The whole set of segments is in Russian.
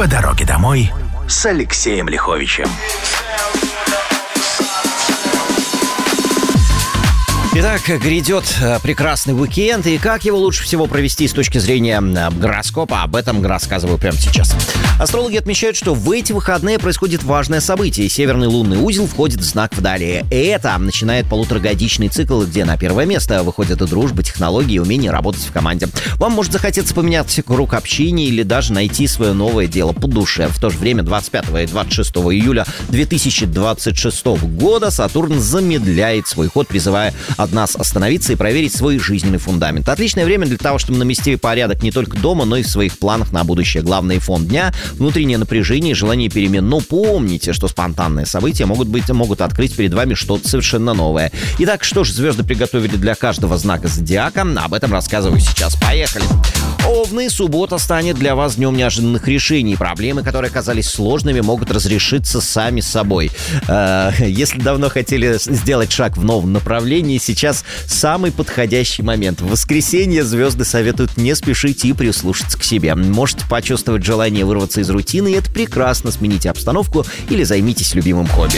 По дороге домой с Алексеем Лиховичем. Итак, грядет прекрасный уикенд, и как его лучше всего провести с точки зрения гороскопа, об этом рассказываю прямо сейчас. Астрологи отмечают, что в эти выходные происходит важное событие. Северный лунный узел входит в знак Водолея. И это начинает полуторагодичный цикл, где на первое место выходят и дружба, технологии, и умение работать в команде. Вам может захотеться поменять круг общения или даже найти свое новое дело по душе. В то же время 25 и 26 июля 2026 года Сатурн замедляет свой ход, призывая от нас остановиться и проверить свой жизненный фундамент. Отличное время для того, чтобы навести порядок не только дома, но и в своих планах на будущее. Главный фон дня — внутреннее напряжение и желание перемен. Но помните, что спонтанные события могут открыть перед вами что-то совершенно новое. Итак, что же звезды приготовили для каждого знака зодиака? Об этом рассказываю сейчас. Поехали! Овны, суббота станет для вас днем неожиданных решений. Проблемы, которые казались сложными, могут разрешиться сами собой. Если давно хотели сделать шаг в новом направлении, сейчас самый подходящий момент. В воскресенье звезды советуют не спешить и прислушаться к себе. Можете почувствовать желание вырваться из рутины, и это прекрасно. Смените обстановку или займитесь любимым хобби.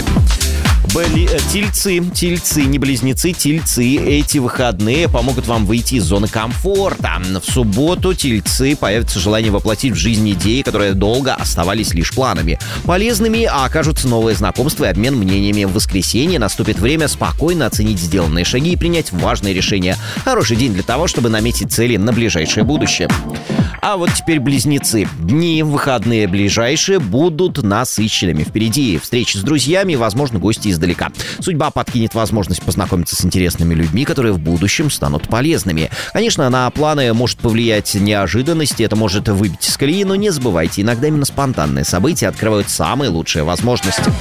Тельцы, не близнецы, тельцы. Эти выходные помогут вам выйти из зоны комфорта. В субботу тельцы появится желание воплотить в жизнь идеи, которые долго оставались лишь планами. Полезными окажутся новые знакомства и обмен мнениями. В воскресенье наступит время спокойно оценить сделанные шаги и принять важные решения. Хороший день для того, чтобы наметить цели на ближайшее будущее. А вот теперь близнецы. Дни, выходные ближайшие, будут насыщенными. Впереди встречи с друзьями и, возможно, гости издалека. Судьба подкинет возможность познакомиться с интересными людьми, которые в будущем станут полезными. Конечно, на планы может повлиять неожиданность, это может выбить из колеи, но не забывайте, иногда именно спонтанные события открывают самые лучшие возможности.